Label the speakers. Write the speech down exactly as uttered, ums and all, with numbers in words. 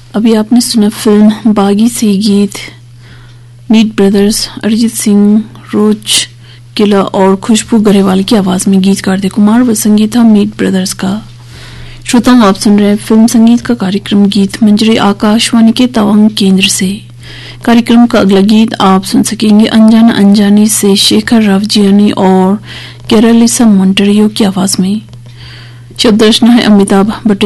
Speaker 1: अभी आपने सुना फिल्म बागी से गीत मीट ब्रदर्स, अरिजीत सिंह, रोज किला और खुशबू गरेवाल की आवाज में गीतकार दे कुमार व संगीत था मीट ब्रदर्स का। श्रोताओं, आप सुन रहे फिल्म संगीत का कार्यक्रम गीत मंजरी आकाशवाणी के तवांग केंद्र से। कार्यक्रम का अगला गीत आप सुन सकेंगे अनजाना अनजानी से शेखर रावजियानी और केरलिसा मोंटेरियो की आवाज में। शब्द रचना है अमिताभ बटेल